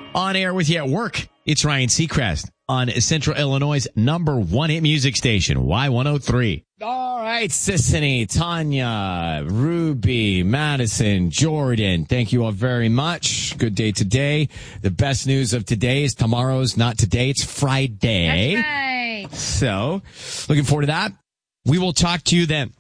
On air with you at work, it's Ryan Seacrest on Central Illinois' #1 hit music station, Y103. All right, Sissany, Tanya, Ruby, Madison, Jordan, thank you all very much. Good day today. The best news of today is tomorrow's not today, it's Friday. That's right. So, looking forward to that. We will talk to you then.